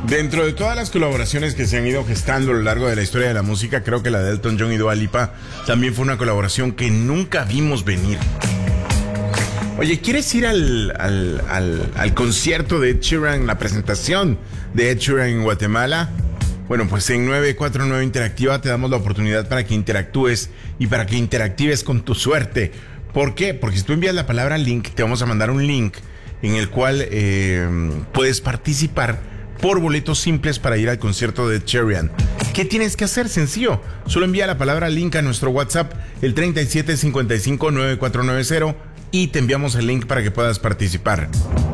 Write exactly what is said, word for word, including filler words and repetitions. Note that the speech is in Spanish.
Dentro de todas las colaboraciones que se han ido gestando a lo largo de la historia de la música, creo que la de Elton John y Dua Lipa también fue una colaboración que nunca vimos venir. Oye, ¿quieres ir al, al, al, al concierto de Ed Sheeran, la presentación de Ed Sheeran en Guatemala? Bueno, pues en nueve cuatro nueve Interactiva te damos la oportunidad para que interactúes y para que interactives con tu suerte. ¿Por qué? Porque si tú envías la palabra link, te vamos a mandar un link en el cual eh, puedes participar por boletos simples para ir al concierto de Ed Sheeran. ¿Qué tienes que hacer? Sencillo. Solo envía la palabra link a nuestro WhatsApp, el treinta y siete cincuenta y cinco nueve cuatro nueve cero, y te enviamos el link para que puedas participar.